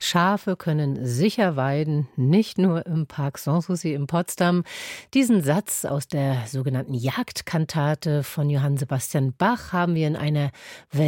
Schafe können sicher weiden, nicht nur im Park Sanssouci in Potsdam. Diesen Satz aus der sogenannten Jagdkantate von Johann Sebastian Bach haben wir in einer